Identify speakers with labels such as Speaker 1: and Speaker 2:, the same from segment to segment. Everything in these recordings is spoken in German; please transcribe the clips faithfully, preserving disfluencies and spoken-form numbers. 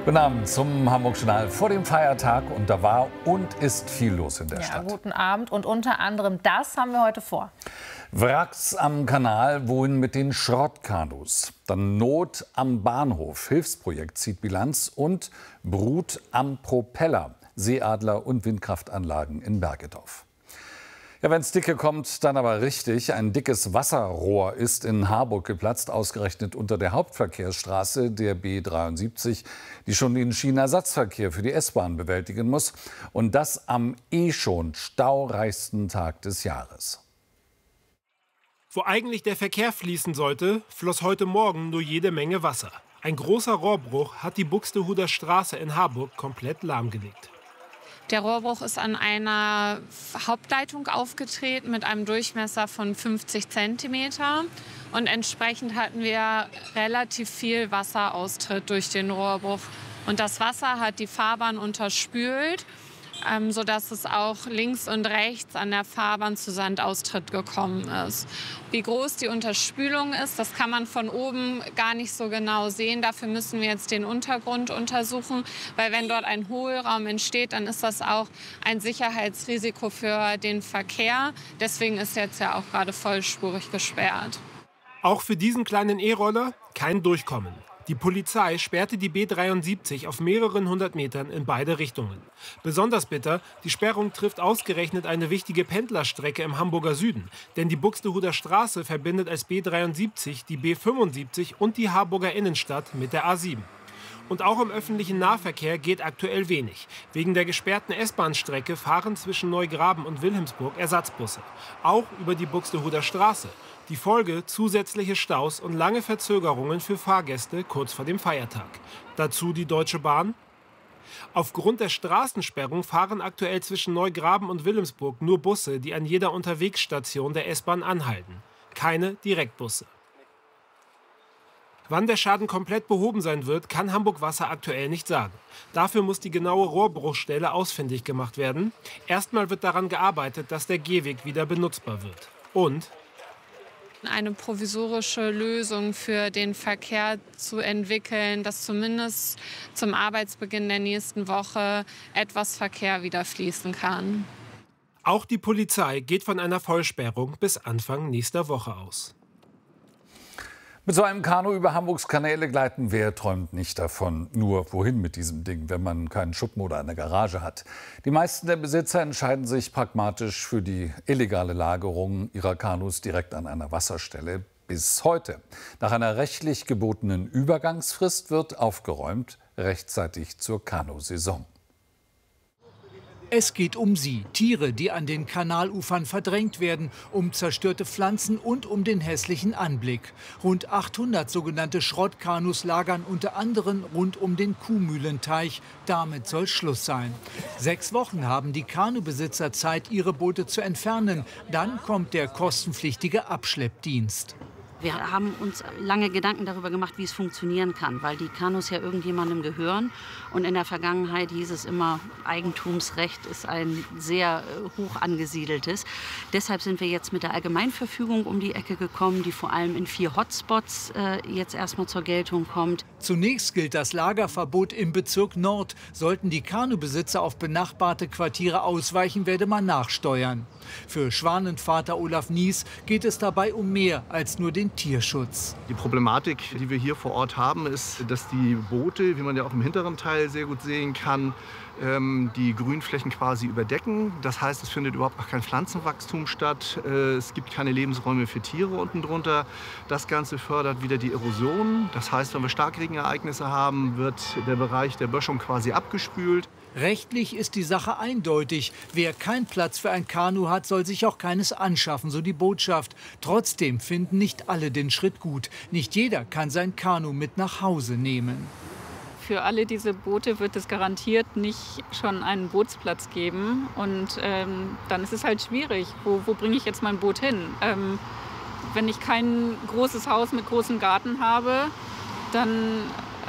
Speaker 1: Guten Abend zum Hamburg-Journal vor dem Feiertag. Und da war und ist viel los in der
Speaker 2: ja,
Speaker 1: Stadt.
Speaker 2: Guten Abend. Und unter anderem das haben wir heute vor.
Speaker 1: Wracks am Kanal, wohin mit den Schrottkanus. Dann Not am Bahnhof. Hilfsprojekt zieht Bilanz. Und Brut am Propeller. Seeadler und Windkraftanlagen in Bergedorf. Ja, wenn's dicke kommt, dann aber richtig. Ein dickes Wasserrohr ist in Harburg geplatzt, ausgerechnet unter der Hauptverkehrsstraße der B dreiundsiebzig, die schon den Schienenersatzverkehr für die S-Bahn bewältigen muss. Und das am eh schon staureichsten Tag des Jahres.
Speaker 3: Wo eigentlich der Verkehr fließen sollte, floss heute Morgen nur jede Menge Wasser. Ein großer Rohrbruch hat die Buxtehuder Straße in Harburg komplett lahmgelegt.
Speaker 4: Der Rohrbruch ist an einer Hauptleitung aufgetreten mit einem Durchmesser von fünfzig Zentimeter. Und entsprechend hatten wir relativ viel Wasseraustritt durch den Rohrbruch. Und das Wasser hat die Fahrbahn unterspült, ähm, sodass es auch links und rechts an der Fahrbahn zu Sandaustritt gekommen ist. Wie groß die Unterspülung ist, das kann man von oben gar nicht so genau sehen. Dafür müssen wir jetzt den Untergrund untersuchen, weil wenn dort ein Hohlraum entsteht, dann ist das auch ein Sicherheitsrisiko für den Verkehr. Deswegen ist jetzt ja auch gerade vollspurig gesperrt.
Speaker 3: Auch für diesen kleinen E-Roller kein Durchkommen. Die Polizei sperrte die B dreiundsiebzig auf mehreren hundert Metern in beide Richtungen. Besonders bitter, die Sperrung trifft ausgerechnet eine wichtige Pendlerstrecke im Hamburger Süden. Denn die Buxtehuder Straße verbindet als B dreiundsiebzig die B fünfundsiebzig und die Harburger Innenstadt mit der A sieben. Und auch im öffentlichen Nahverkehr geht aktuell wenig. Wegen der gesperrten S-Bahn-Strecke fahren zwischen Neugraben und Wilhelmsburg Ersatzbusse. Auch über die Buxtehuder Straße. Die Folge: zusätzliche Staus und lange Verzögerungen für Fahrgäste kurz vor dem Feiertag. Dazu die Deutsche Bahn. Aufgrund der Straßensperrung fahren aktuell zwischen Neugraben und Wilhelmsburg nur Busse, die an jeder Unterwegsstation der S-Bahn anhalten. Keine Direktbusse. Wann der Schaden komplett behoben sein wird, kann Hamburg Wasser aktuell nicht sagen. Dafür muss die genaue Rohrbruchstelle ausfindig gemacht werden. Erstmal wird daran gearbeitet, dass der Gehweg wieder benutzbar wird. Und
Speaker 4: eine provisorische Lösung für den Verkehr zu entwickeln, dass zumindest zum Arbeitsbeginn der nächsten Woche etwas Verkehr wieder fließen kann.
Speaker 3: Auch die Polizei geht von einer Vollsperrung bis Anfang nächster Woche aus.
Speaker 1: Mit so einem Kanu über Hamburgs Kanäle gleiten, wer träumt nicht davon? Nur wohin mit diesem Ding, wenn man keinen Schuppen oder eine Garage hat? Die meisten der Besitzer entscheiden sich pragmatisch für die illegale Lagerung ihrer Kanus direkt an einer Wasserstelle. Bis heute. Nach einer rechtlich gebotenen Übergangsfrist wird aufgeräumt, rechtzeitig zur Kanusaison.
Speaker 5: Es geht um sie, Tiere, die an den Kanalufern verdrängt werden, um zerstörte Pflanzen und um den hässlichen Anblick. Rund achthundert sogenannte Schrottkanus lagern unter anderem rund um den Kuhmühlenteich. Damit soll Schluss sein. Sechs Wochen haben die Kanubesitzer Zeit, ihre Boote zu entfernen. Dann kommt der kostenpflichtige Abschleppdienst.
Speaker 6: Wir haben uns lange Gedanken darüber gemacht, wie es funktionieren kann, weil die Kanus ja irgendjemandem gehören. Und in der Vergangenheit hieß es immer, Eigentumsrecht ist ein sehr hoch angesiedeltes. Deshalb sind wir jetzt mit der Allgemeinverfügung um die Ecke gekommen, die vor allem in vier Hotspots äh, jetzt erstmal zur Geltung kommt.
Speaker 5: Zunächst gilt das Lagerverbot im Bezirk Nord. Sollten die Kanubesitzer auf benachbarte Quartiere ausweichen, werde man nachsteuern. Für Schwanenvater Olaf Nies geht es dabei um mehr als nur den Tierschutz.
Speaker 7: Die Problematik, die wir hier vor Ort haben, ist, dass die Boote, wie man ja auch im hinteren Teil sehr gut sehen kann, die Grünflächen quasi überdecken. Das heißt, es findet überhaupt auch kein Pflanzenwachstum statt. Es gibt keine Lebensräume für Tiere unten drunter. Das Ganze fördert wieder die Erosion. Das heißt, wenn wir Starkregenereignisse haben, wird der Bereich der Böschung quasi abgespült.
Speaker 5: Rechtlich ist die Sache eindeutig. Wer keinen Platz für ein Kanu hat, soll sich auch keines anschaffen, so die Botschaft. Trotzdem finden nicht alle den Schritt gut. Nicht jeder kann sein Kanu mit nach Hause nehmen.
Speaker 8: Für alle diese Boote wird es garantiert nicht schon einen Bootsplatz geben. Und ähm, dann ist es halt schwierig. Wo, wo bringe ich jetzt mein Boot hin? Ähm, wenn ich kein großes Haus mit großem Garten habe, dann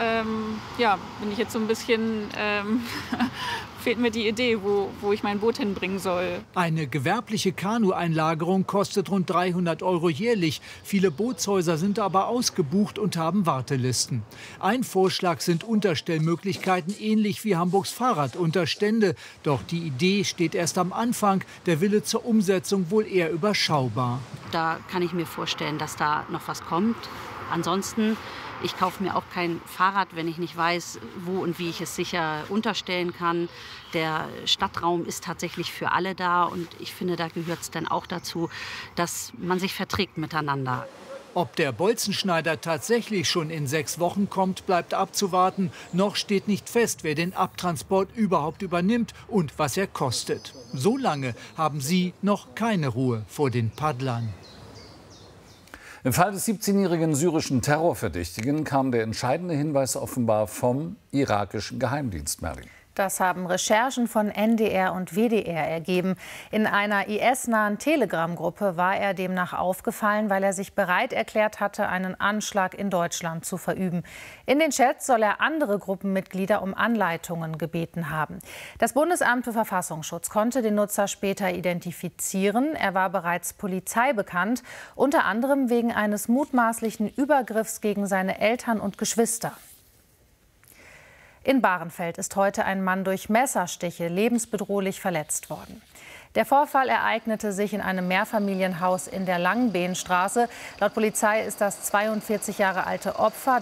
Speaker 8: ähm, ja, bin ich jetzt so ein bisschen, ähm, fehlt mir die Idee, wo, wo ich mein Boot hinbringen soll.
Speaker 5: Eine gewerbliche Kanueinlagerung kostet rund dreihundert Euro jährlich. Viele Bootshäuser sind aber ausgebucht und haben Wartelisten. Ein Vorschlag sind Unterstellmöglichkeiten, ähnlich wie Hamburgs Fahrradunterstände. Doch die Idee steht erst am Anfang, der Wille zur Umsetzung wohl eher überschaubar.
Speaker 6: Da kann ich mir vorstellen, dass da noch was kommt. Ansonsten, ich kaufe mir auch kein Fahrrad, wenn ich nicht weiß, wo und wie ich es sicher unterstellen kann. Der Stadtraum ist tatsächlich für alle da und ich finde, da gehört es dann auch dazu, dass man sich verträgt miteinander.
Speaker 5: Ob der Bolzenschneider tatsächlich schon in sechs Wochen kommt, bleibt abzuwarten. Noch steht nicht fest, wer den Abtransport überhaupt übernimmt und was er kostet. So lange haben sie noch keine Ruhe vor den Paddlern.
Speaker 1: Im Fall des siebzehnjährigen syrischen Terrorverdächtigen kam der entscheidende Hinweis offenbar vom irakischen Geheimdienst, Merlin.
Speaker 2: Das haben Recherchen von N D R und W D R ergeben. In einer I S-nahen Telegram-Gruppe war er demnach aufgefallen, weil er sich bereit erklärt hatte, einen Anschlag in Deutschland zu verüben. In den Chats soll er andere Gruppenmitglieder um Anleitungen gebeten haben. Das Bundesamt für Verfassungsschutz konnte den Nutzer später identifizieren. Er war bereits Polizei bekannt, unter anderem wegen eines mutmaßlichen Übergriffs gegen seine Eltern und Geschwister. In Bahrenfeld ist heute ein Mann durch Messerstiche lebensbedrohlich verletzt worden. Der Vorfall ereignete sich in einem Mehrfamilienhaus in der Langenbehnstraße. Laut Polizei ist das zweiundvierzig Jahre alte Opfer